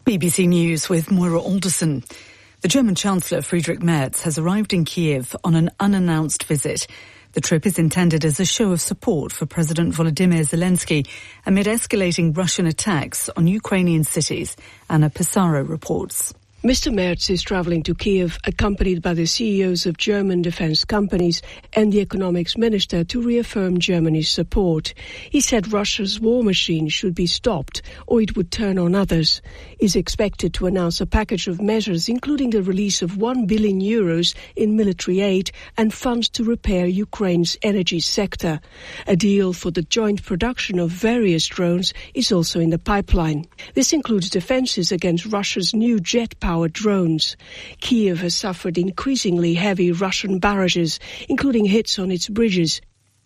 BBC News with Moira Alderson. The German Chancellor Friedrich Merz has arrived in Kiev on an unannounced visit. The trip is intended as a show of support for President Volodymyr Zelensky amid escalating Russian attacks on Ukrainian cities. Anna Pissarro reports. Mr. Merz is travelling to Kiev, accompanied by the CEOs of German defence companies and the economics minister to reaffirm Germany's support. He said Russia's war machine should be stopped or it would turn on others. He's expected to announce a package of measures including the release of €1 billion in military aid and funds to repair Ukraine's energy sector. A deal for the joint production of various drones is also in the pipeline. This includes defences against Russia's new jet-powered drones. Kiev has suffered increasingly heavy Russian barrages, including hits on its bridges.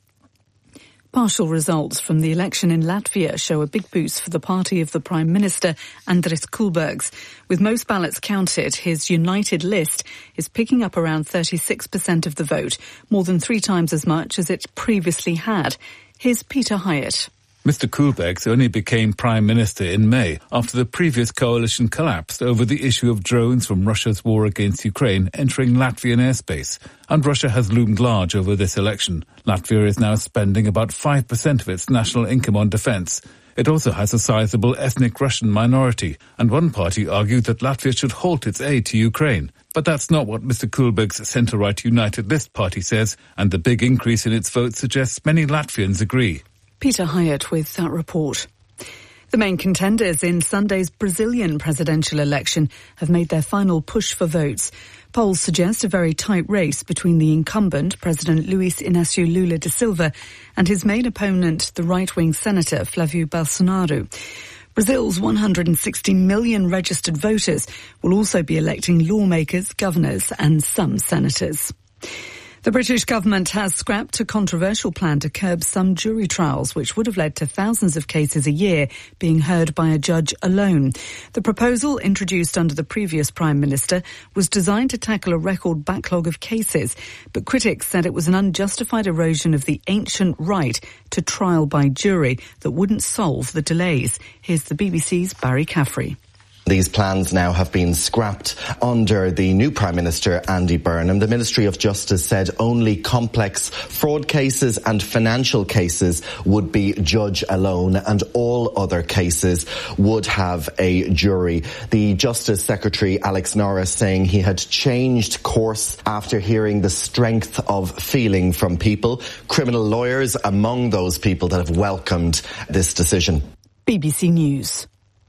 Partial results from the election in Latvia show a big boost for the party of the Prime Minister, Andris Kulbergs. With most ballots counted, his united list is picking up around 36% of the vote, more than 3 times as much as it previously had. Here's Peter Hyatt. Mr. Kulbergs only became Prime Minister in May after the previous coalition collapsed over the issue of drones from Russia's war against Ukraine entering Latvian airspace. And Russia has loomed large over this election. Latvia is now spending about 5% of its national income on defence. It also has a sizable ethnic Russian minority, and one party argued that Latvia should halt its aid to Ukraine. But that's not what Mr. Kulberg's centre-right United List party says, and the big increase in its vote suggests many Latvians agree. Peter Hyatt with that report. The main contenders in Sunday's Brazilian presidential election have made their final push for votes. Polls suggest a very tight race between the incumbent, President Luiz Inácio Lula da Silva, and his main opponent, the right-wing senator Flávio Bolsonaro. Brazil's 160 million registered voters will also be electing lawmakers, governors and some senators. The British government has scrapped a controversial plan to curb some jury trials, which would have led to thousands of cases a year being heard by a judge alone. The proposal, introduced under the previous Prime Minister, was designed to tackle a record backlog of cases, but critics said it was an unjustified erosion of the ancient right to trial by jury that wouldn't solve the delays. Here's the BBC's Barry Caffrey. These plans now have been scrapped under the new Prime Minister, Andy Burnham. The Ministry of Justice said only complex fraud cases and financial cases would be judge alone and all other cases would have a jury. The Justice Secretary, Alex Norris, saying he had changed course after hearing the strength of feeling from people, criminal lawyers among those people that have welcomed this decision. BBC News.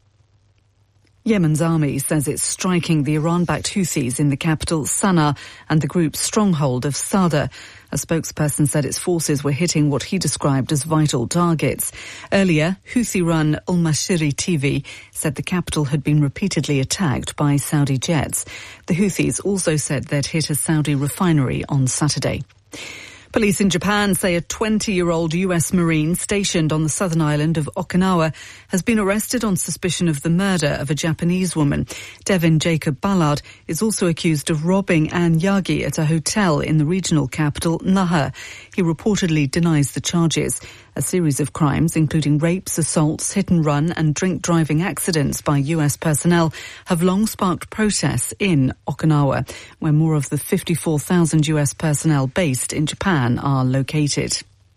Yemen's army says it's striking the Iran-backed Houthis in the capital Sana'a and the group's stronghold of Sada. A spokesperson said its forces were hitting what he described as vital targets. Earlier, Houthi-run Al-Mashiri TV said the capital had been repeatedly attacked by Saudi jets. The Houthis also said they'd hit a Saudi refinery on Saturday. Police in Japan say a 20-year-old US Marine stationed on the southern island of Okinawa has been arrested on suspicion of the murder of a Japanese woman. Devin Jacob Ballard is also accused of robbing Ann Yagi at a hotel in the regional capital, Naha. He reportedly denies the charges. A series of crimes, including rapes, assaults, hit and run and drink driving accidents by US personnel, have long sparked protests in Okinawa, where more of the 54,000 US personnel based in Japan are located.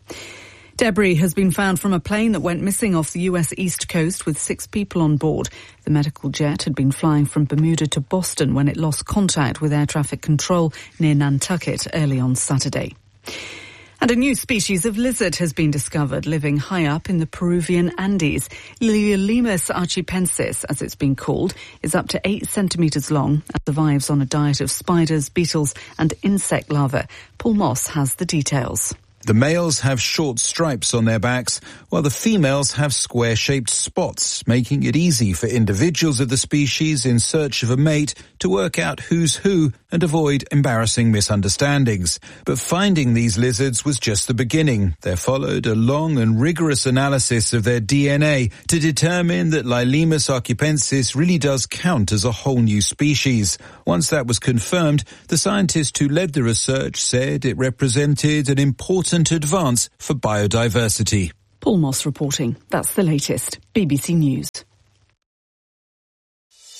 Debris has been found from a plane that went missing off the US East Coast with 6 people on board. The medical jet had been flying from Bermuda to Boston when it lost contact with air traffic control near Nantucket early on Saturday. And a new species of lizard has been discovered living high up in the Peruvian Andes. Liolimus archipensis, as it's been called, is up to 8 centimetres long and survives on a diet of spiders, beetles and insect larvae. Paul Moss has the details. The males have short stripes on their backs, while the females have square-shaped spots, making it easy for individuals of the species in search of a mate to work out who's who and avoid embarrassing misunderstandings. But finding these lizards was just the beginning. There followed a long and rigorous analysis of their DNA to determine that Liolimus archipensis really does count as a whole new species. Once that was confirmed, the scientist who led the research said it represented an important advance for biodiversity. Paul Moss reporting. That's the latest. BBC News.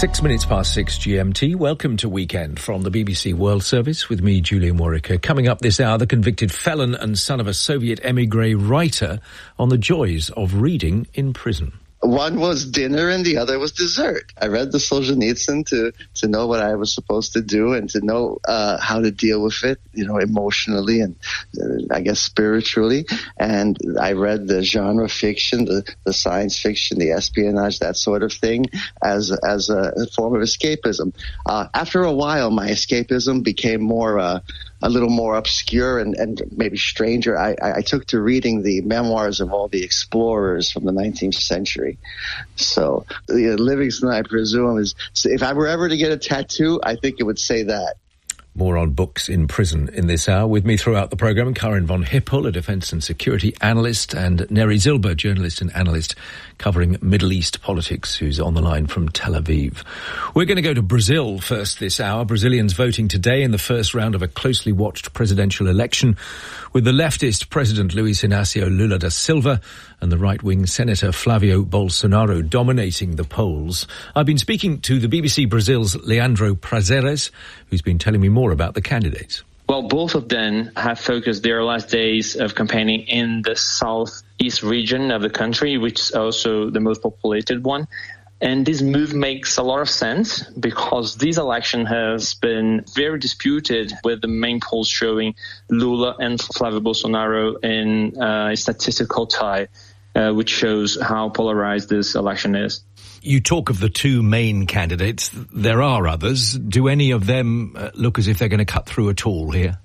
6 past 6 GMT. Welcome to Weekend from the BBC World Service with me, Julian Warwick. Coming up this hour, the convicted felon and son of a Soviet émigré writer on the joys of reading in prison. One was dinner and the other was dessert. I read the Solzhenitsyn to know what I was supposed to do and to know how to deal with it, emotionally and I guess spiritually. And I read the genre fiction, the science fiction, the espionage, that sort of thing as a form of escapism. After a while, my escapism became a little more obscure and maybe stranger. I took to reading the memoirs of all the explorers from the 19th century. So Livingston, I presume, is, if I were ever to get a tattoo, I think it would say that. More on books in prison in this hour. With me throughout the programme, Karin von Hippel, a defence and security analyst, and Neri Zilber, journalist and analyst covering Middle East politics, who's on the line from Tel Aviv. We're going to go to Brazil first this hour. Brazilians voting today in the first round of a closely watched presidential election, with the leftist President Luiz Inácio Lula da Silva and the right-wing Senator Flávio Bolsonaro dominating the polls. I've been speaking to the BBC Brazil's Leandro Prazeres, who's been telling me more about the candidates. Well, both of them have focused their last days of campaigning in the southeast region of the country, which is also the most populated one. And this move makes a lot of sense because this election has been very disputed, with the main polls showing Lula and Flávio Bolsonaro in a statistical tie, which shows how polarized this election is. You talk of the two main candidates. There are others. Do any of them look as if they're going to cut through at all here?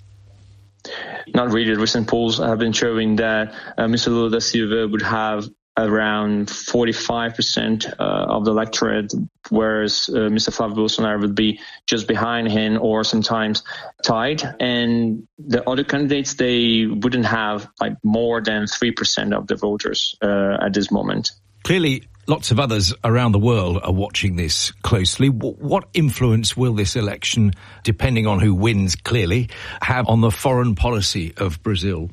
Not really. Recent polls have been showing that Mr. Lula da Silva would have around 45% of the electorate, whereas Mr. Flávio Bolsonaro would be just behind him or sometimes tied. And the other candidates, they wouldn't have more than 3% of the voters at this moment. Clearly, lots of others around the world are watching this closely. What influence will this election, depending on who wins clearly, have on the foreign policy of Brazil?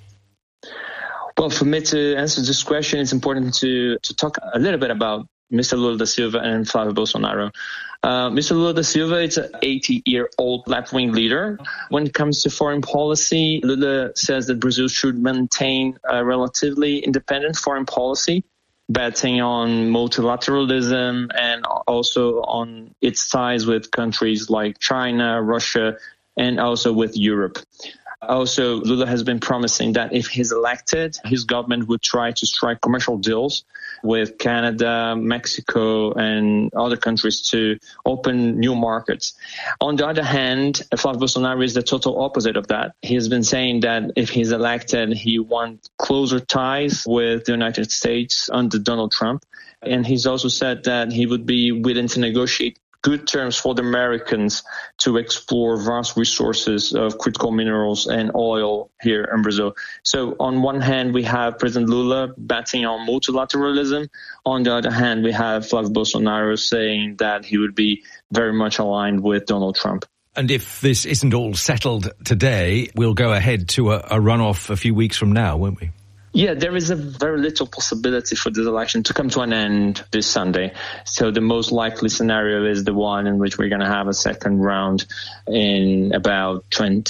Well, for me to answer this question, it's important to talk a little bit about Mr. Lula da Silva and Flávio Bolsonaro. Mr. Lula da Silva is an 80-year-old left-wing leader. When it comes to foreign policy, Lula says that Brazil should maintain a relatively independent foreign policy, betting on multilateralism and also on its ties with countries like China, Russia, and also with Europe. Also, Lula has been promising that if he's elected, his government would try to strike commercial deals with Canada, Mexico, and other countries to open new markets. On the other hand, Flávio Bolsonaro is the total opposite of that. He has been saying that if he's elected, he wants closer ties with the United States under Donald Trump. And he's also said that he would be willing to negotiate good terms for the Americans to explore vast resources of critical minerals and oil here in Brazil. So on one hand, we have President Lula betting on multilateralism. On the other hand, we have Flávio Bolsonaro saying that he would be very much aligned with Donald Trump. And if this isn't all settled today, we'll go ahead to a runoff a few weeks from now, won't we? Yeah, there is a very little possibility for this election to come to an end this Sunday. So the most likely scenario is the one in which we're going to have a second round in about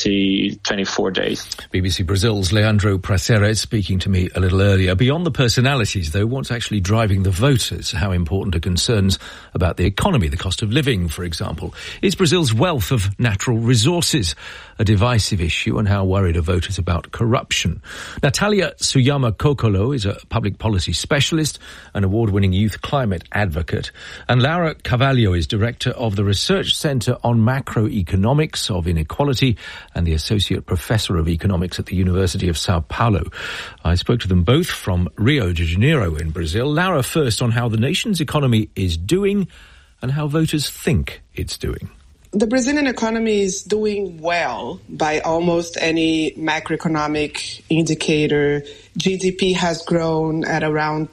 24 days. BBC Brazil's Leandro Prazeres speaking to me a little earlier. Beyond the personalities, though, what's actually driving the voters? How important are concerns about the economy, the cost of living, for example? Is Brazil's wealth of natural resources a divisive issue, and how worried are voters about corruption? Natalia Suyama Kokolo is a public policy specialist, an award-winning youth climate advocate, and Laura Carvalho is director of the Research Centre on Macroeconomics of Inequality and the associate professor of economics at the University of Sao Paulo. I spoke to them both from Rio de Janeiro in Brazil. Laura first on how the nation's economy is doing and how voters think it's doing. The Brazilian economy is doing well by almost any macroeconomic indicator. GDP has grown at around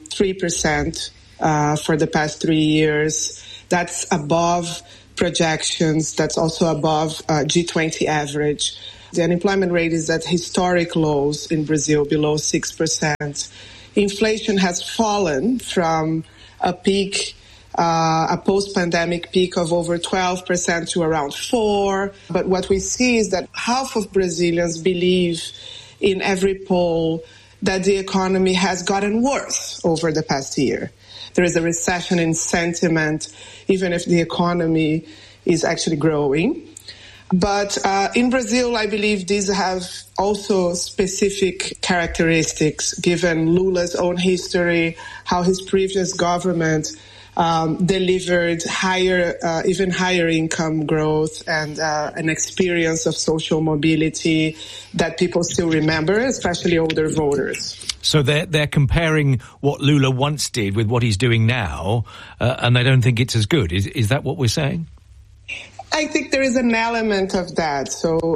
3% for the past 3 years. That's above projections. That's also above G20 average. The unemployment rate is at historic lows in Brazil, below 6%. Inflation has fallen from a peak a post-pandemic peak of over 12% to around 4%. But what we see is that half of Brazilians believe in every poll that the economy has gotten worse over the past year. There is a recession in sentiment, even if the economy is actually growing. But in Brazil, I believe these have also specific characteristics, given Lula's own history, how his previous government delivered even higher income growth and an experience of social mobility that people still remember, especially older voters. So they're comparing what Lula once did with what he's doing now, and they don't think it's as good. Is that what we're saying? I think there is an element of that. So,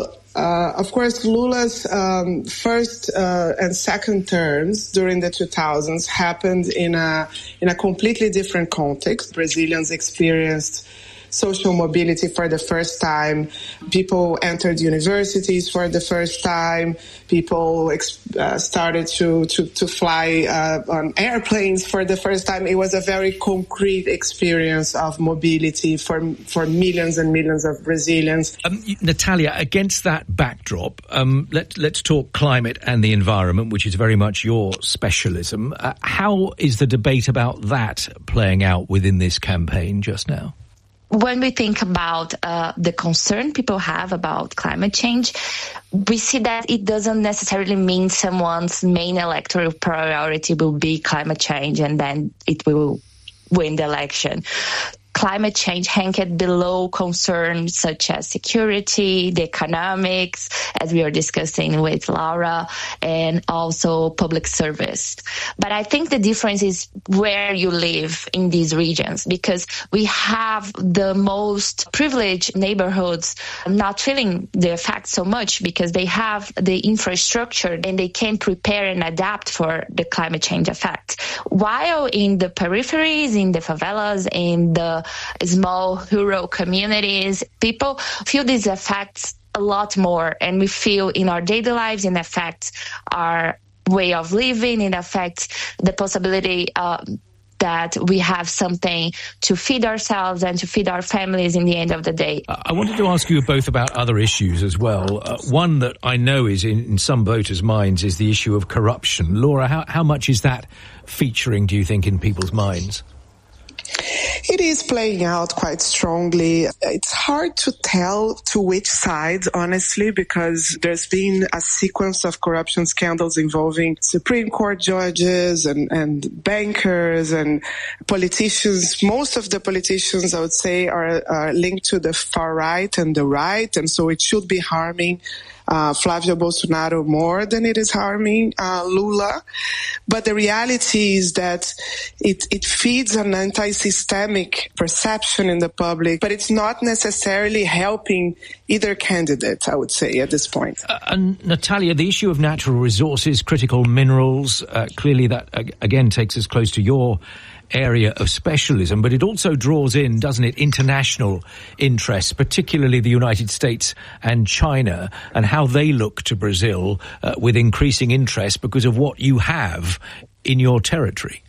of course, Lula's first and second terms during the 2000s happened in a completely different context. Brazilians experienced social mobility for the first time. People entered universities for the first time. People started to fly on airplanes for the first time. It was a very concrete experience of mobility for millions and millions of Brazilians. Natalia, against that backdrop, let's talk climate and the environment, which is very much your specialism. How is the debate about that playing out within this campaign just now? When we think about the concern people have about climate change, we see that it doesn't necessarily mean someone's main electoral priority will be climate change and then it will win the election. Climate change ranked below concerns such as security, the economics, as we are discussing with Laura, and also public service. But I think the difference is where you live in these regions, because we have the most privileged neighborhoods not feeling the effect so much because they have the infrastructure and they can prepare and adapt for the climate change effect. While in the peripheries, in the favelas, in the small rural communities, people feel these effects a lot more, and we feel in our daily lives, it affects our way of living, it affects the possibility that we have something to feed ourselves and to feed our families in the end of the day. I wanted to ask you both about other issues as well. One that I know is in some voters' minds is the issue of corruption. Laura, how much is that featuring, do you think, in people's minds? It is playing out quite strongly. It's hard to tell to which side, honestly, because there's been a sequence of corruption scandals involving Supreme Court judges and bankers and politicians. Most of the politicians, I would say, are linked to the far right and the right, and so it should be harming Flávio Bolsonaro more than it is harming Lula. But the reality is that it feeds an anti-systemic perception in the public, but it's not necessarily helping either candidate, I would say, at this point. And Natalia, the issue of natural resources, critical minerals, clearly that, again, takes us close to your area of specialism, but it also draws in, doesn't it, international interests, particularly the United States and China, and how they look to Brazil with increasing interest because of what you have in your territory.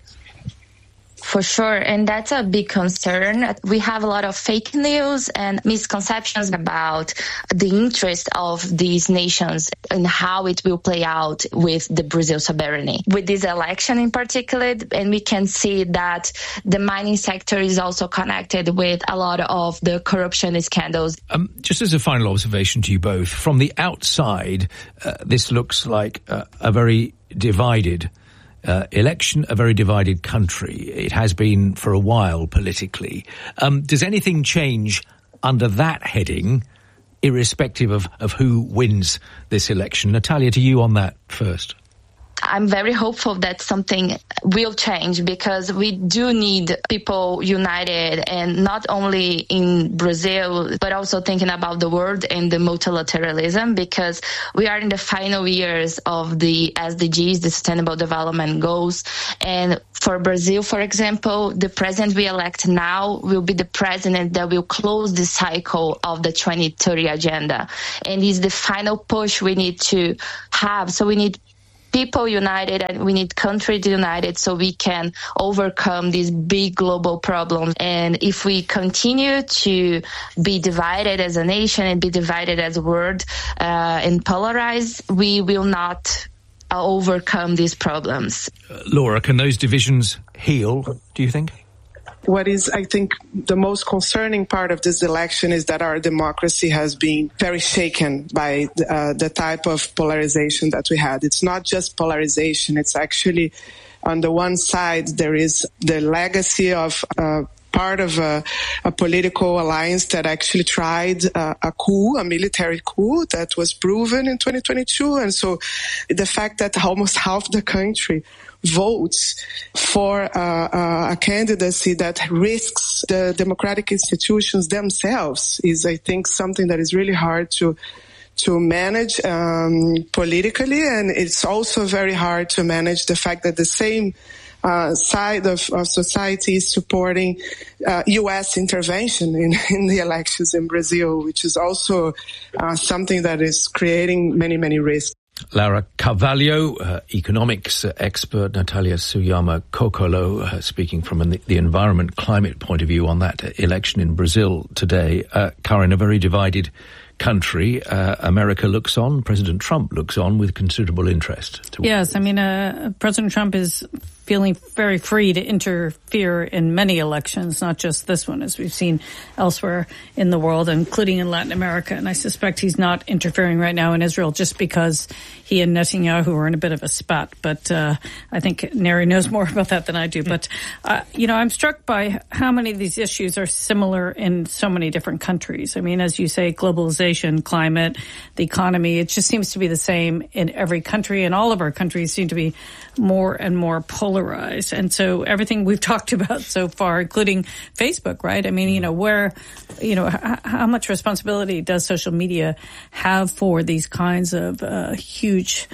For sure, and that's a big concern. We have a lot of fake news and misconceptions about the interest of these nations and how it will play out with the Brazil sovereignty. With this election in particular, and we can see that the mining sector is also connected with a lot of the corruption scandals. Just as a final observation to you both, from the outside, this looks like a very divided election, a very divided country. It has been for a while politically. Does anything change under that heading, irrespective of who wins this election? Natalia, to you on that first. I'm very hopeful that something will change, because we do need people united, and not only in Brazil, but also thinking about the world and the multilateralism, because we are in the final years of the SDGs, the Sustainable Development Goals. And for Brazil, for example, the president we elect now will be the president that will close the cycle of the 2030 agenda. And is the final push we need to have. So we need people united and we need countries united so we can overcome these big global problems. And if we continue to be divided as a nation and be divided as a world and polarized, we will not overcome these problems. Laura, can those divisions heal, do you think? What is, I think, the most concerning part of this election is that our democracy has been very shaken by the type of polarization that we had. It's not just polarization. It's actually, on the one side, there is the legacy of part of a political alliance that actually tried a coup, a military coup that was proven in 2022. And so the fact that almost half the country votes for a candidacy that risks the democratic institutions themselves is, I think, something that is really hard to manage politically. And it's also very hard to manage the fact that the same side of society is supporting U.S. intervention in the elections in Brazil, which is also something that is creating many, many risks. Laura Carvalho, economics expert, Natalia Suyama-Kokolo, speaking from the environment climate point of view on that election in Brazil today. Karin, a very divided country. America looks on, President Trump looks on with considerable interest. Yes, I mean, President Trump is feeling very free to interfere in many elections, not just this one, as we've seen elsewhere in the world, including in Latin America. And I suspect he's not interfering right now in Israel just because he and Netanyahu are in a bit of a spat. But I think Neri knows more about that than I do. But, I'm struck by how many of these issues are similar in so many different countries. I mean, as you say, globalization, climate, the economy, it just seems to be the same in every country. And all of our countries seem to be more and more polarized. And so everything we've talked about so far, including Facebook, right? I mean, how much responsibility does social media have for these kinds of huge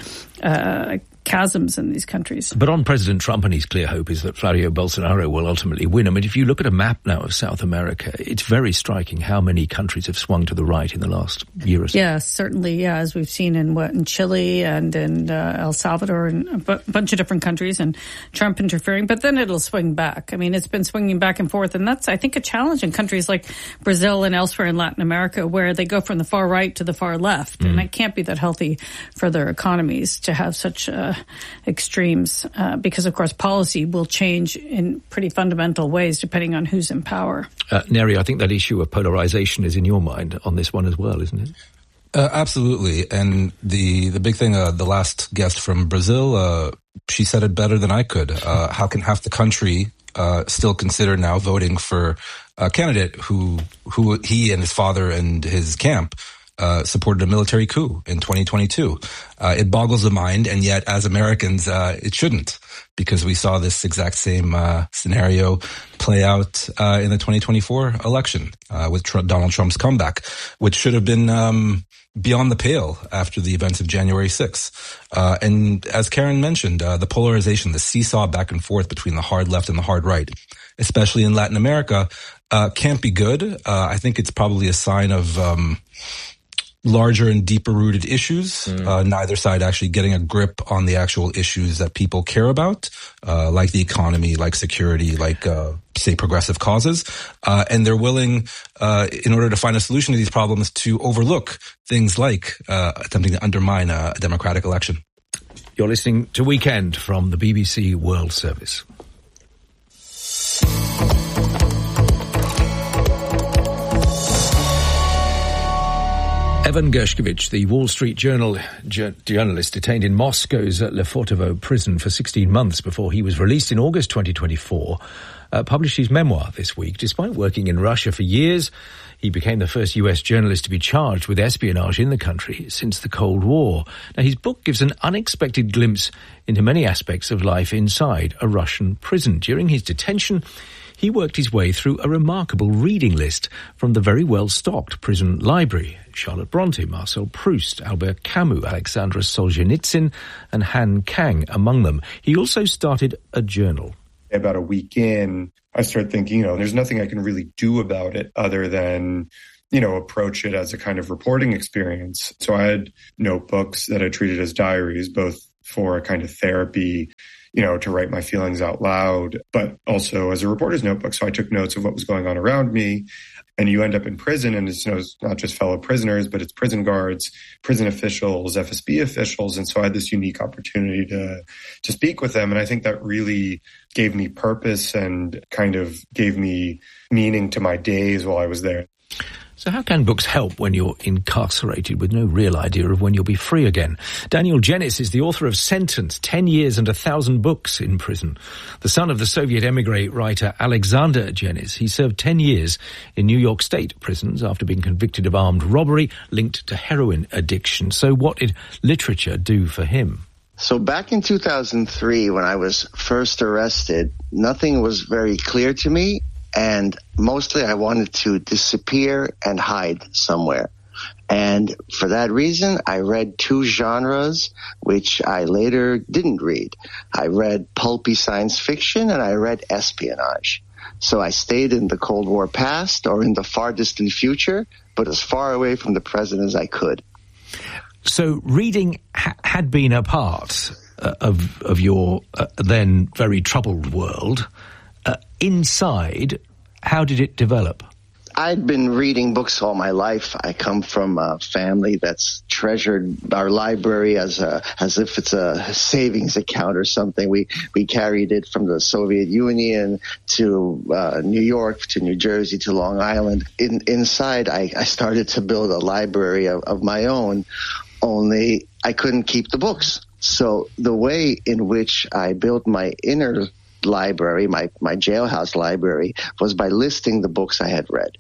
chasms in these countries? But on President Trump, and his clear hope is that Jair Bolsonaro will ultimately win. I mean, if you look at a map now of South America, it's very striking how many countries have swung to the right in the last year or so. Yeah, certainly. Yeah, as we've seen in Chile and in El Salvador and a bunch of different countries, and Trump interfering. But then it'll swing back. I mean, it's been swinging back and forth, and that's, I think, a challenge in countries like Brazil and elsewhere in Latin America, where they go from the far right to the far left, and it can't be that healthy for their economies to have such extremes, because, of course, policy will change in pretty fundamental ways depending on who's in power. Neri, I think that issue of polarization is in your mind on this one as well, isn't it? Absolutely. And the big thing, the last guest from Brazil, she said it better than I could. How can half the country still consider now voting for a candidate who he and his father and his camp supported a military coup in 2022. It boggles the mind, and yet as Americans, it shouldn't, because we saw this exact same scenario play out in the 2024 election with Donald Trump's comeback, which should have been beyond the pale after the events of January 6th. And as Karin mentioned, the polarization, the seesaw back and forth between the hard left and the hard right, especially in Latin America, can't be good. I think it's probably a sign of larger and deeper rooted issues, neither side actually getting a grip on the actual issues that people care about, like the economy, like security, like, say, progressive causes. And they're willing, in order to find a solution to these problems, to overlook things like attempting to undermine a democratic election. You're listening to Weekend from the BBC World Service. Evan Gershkovich, the Wall Street Journal journalist detained in Moscow's Lefortovo prison for 16 months before he was released in August 2024, published his memoir this week. Despite working in Russia for years, he became the first US journalist to be charged with espionage in the country since the Cold War. Now, his book gives an unexpected glimpse into many aspects of life inside a Russian prison. During his detention, he worked his way through a remarkable reading list from the very well-stocked prison library. Charlotte Bronte, Marcel Proust, Albert Camus, Alexandra Solzhenitsyn and Han Kang among them. He also started a journal. About a week in, I started thinking, there's nothing I can really do about it other than, approach it as a kind of reporting experience. So I had notebooks that I treated as diaries, both for a kind of therapy, to write my feelings out loud, but also as a reporter's notebook. So I took notes of what was going on around me. And you end up in prison, and it's not just fellow prisoners, but it's prison guards, prison officials, FSB officials. And so I had this unique opportunity to speak with them. And I think that really gave me purpose and kind of gave me meaning to my days while I was there. So how can books help when you're incarcerated with no real idea of when you'll be free again? Daniel Dženis is the author of Sentenced, 10 Years and 1,000 Books in Prison. The son of the Soviet emigre writer Alexander Dženis, he served 10 years in New York State prisons after being convicted of armed robbery linked to heroin addiction. So what did literature do for him? So back in 2003, when I was first arrested, nothing was very clear to me. And mostly I wanted to disappear and hide somewhere. And for that reason, I read two genres which I later didn't read. I read pulpy science fiction and I read espionage. So I stayed in the Cold War past or in the far distant future, but as far away from the present as I could. So reading had been a part of your then very troubled world. Inside, how did it develop? I'd been reading books all my life. I come from a family that's treasured our library as if it's a savings account or something. We carried it from the Soviet Union to New York, to New Jersey, to Long Island. Inside, I started to build a library of my own, only I couldn't keep the books. So the way in which I built my inner library, my jailhouse library, was by listing the books I had read.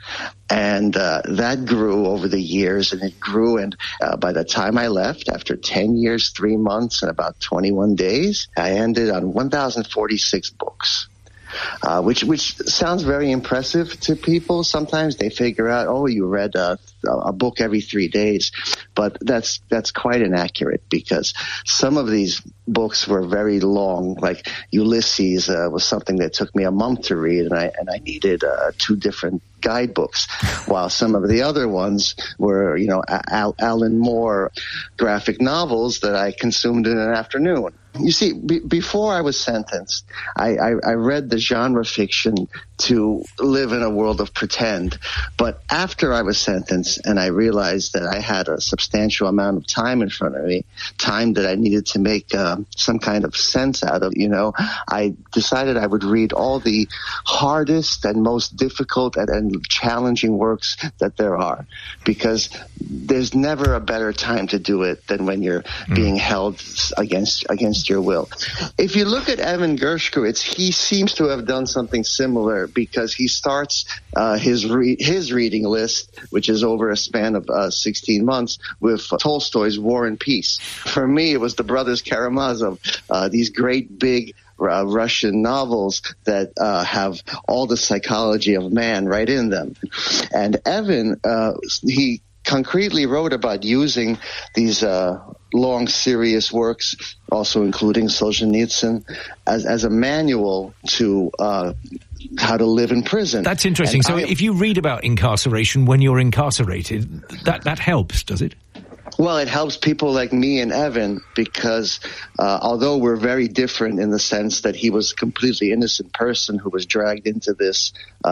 And that grew over the years, and it grew. And by the time I left, after 10 years, 3 months, and about 21 days, I ended on 1,046 books. Which sounds very impressive to people. Sometimes they figure out, oh, you read a book every 3 days. But that's quite inaccurate, because some of these books were very long. Like Ulysses was something that took me a month to read, and I needed 2 different guidebooks, while some of the other ones were, Alan Moore graphic novels that I consumed in an afternoon. You see, before I was sentenced, I read the genre fiction to live in a world of pretend. But after I was sentenced and I realized that I had a substantial amount of time in front of me, time that I needed to make some kind of sense out of, I decided I would read all the hardest and most difficult and challenging works that there are, because there's never a better time to do it than when you're being held against your will. If you look at Evan Gershkovich, he seems to have done something similar, because he starts his reading list, which is over a span of 16 months, with Tolstoy's War and Peace. For me, it was the Brothers Karamazov, these great big Russian novels that have all the psychology of man right in them. And Evan, he concretely wrote about using these long, serious works, also including Solzhenitsyn, as a manual to how to live in prison. That's interesting. So if you read about incarceration when you're incarcerated, that helps, does it? Well, it helps people like me and Evan, because although we're very different in the sense that he was a completely innocent person who was dragged into this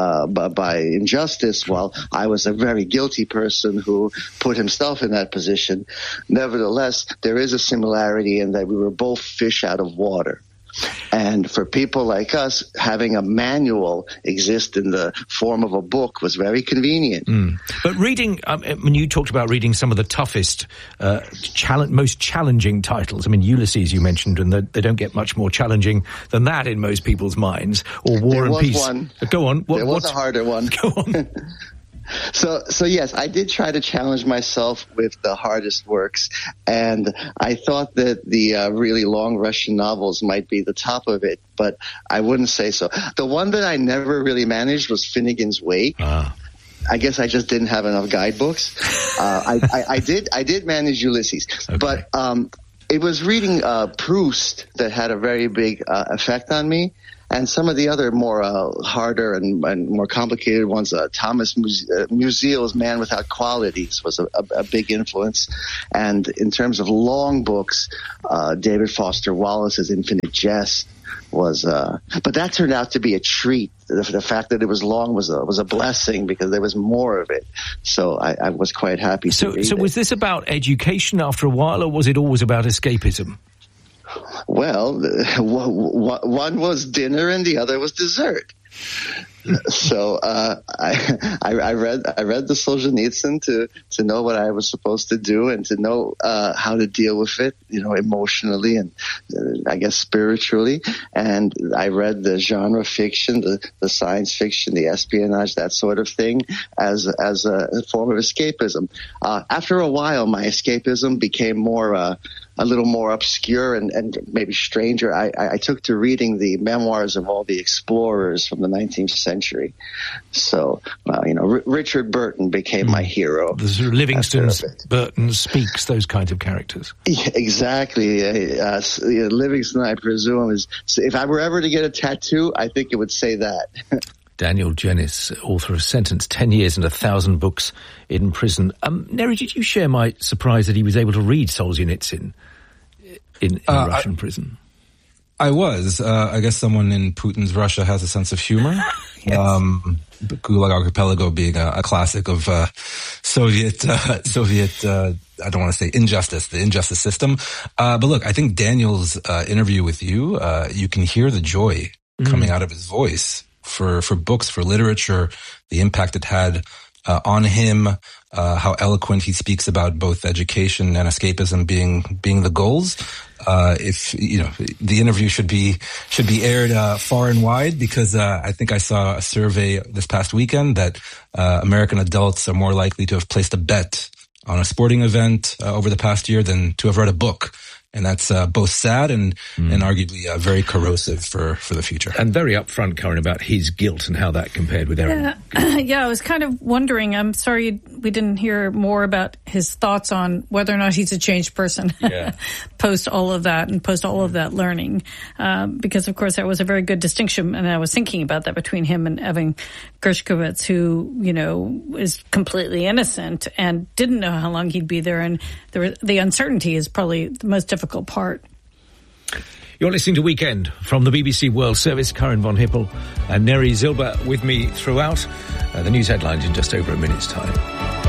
by injustice, while I was a very guilty person who put himself in that position, nevertheless, there is a similarity in that we were both fish out of water. And for people like us, having a manual exist in the form of a book was very convenient. But reading, when you talked about reading some of the toughest, most challenging titles, Ulysses you mentioned, and they don't get much more challenging than that in most people's minds, or War and Peace. One. Go on. There was a harder one. Go on. So yes, I did try to challenge myself with the hardest works, and I thought that the really long Russian novels might be the top of it, but I wouldn't say so. The one that I never really managed was Finnegan's Wake. I guess I just didn't have enough guidebooks. I did manage Ulysses, okay. But it was reading Proust that had a very big effect on me. And some of the other more harder and more complicated ones, Thomas Musil's Man Without Qualities was a big influence. And in terms of long books, David Foster Wallace's Infinite Jest was, but that turned out to be a treat. The fact that it was long was a blessing because there was more of it. So I was quite happy to read it. So was this about education after a while, or was it always about escapism? Well, one was dinner and the other was dessert. So I read the Solzhenitsyn to know what I was supposed to do and to know how to deal with it, emotionally and I guess spiritually. And I read the genre fiction, the science fiction, the espionage, that sort of thing as a form of escapism. After a while, my escapism became more a little more obscure and maybe stranger. I took to reading the memoirs of all the explorers from the 19th century. So, Richard Burton became my hero. The sort of Livingstone's, Burton, Speaks, those kinds of characters. Yeah, exactly. Livingstone, I presume, is, if I were ever to get a tattoo, I think it would say that. Daniel Jennis, author of Sentence, 10 years and 1,000 books in prison. Neri, did you share my surprise that he was able to read Solzhenitsyn in Russian prison? I was. I guess someone in Putin's Russia has a sense of humor. Yes. Gulag Archipelago being a classic of Soviet, I don't want to say injustice, the injustice system. But look, I think Daniel's interview with you, you can hear the joy coming out of his voice for books, for literature, the impact it had on him, how eloquent he speaks about both education and escapism being the goals. If the interview should be aired far and wide, because I think I saw a survey this past weekend that American adults are more likely to have placed a bet on a sporting event over the past year than to have read a book. And that's both sad and arguably very corrosive for the future. And very upfront, Karen, about his guilt and how that compared with Erin. Yeah, I was kind of wondering. I'm sorry we didn't hear more about his thoughts on whether or not he's a changed person post all of that and post all of that learning. Because, of course, that was a very good distinction. And I was thinking about that between him and Evan Gershkovich, who, is completely innocent and didn't know how long he'd be there. And the uncertainty is probably the most difficult part. You're listening to Weekend from the BBC World Service. Karen von Hippel and Neri Zilber with me throughout. The news headlines in just over a minute's time.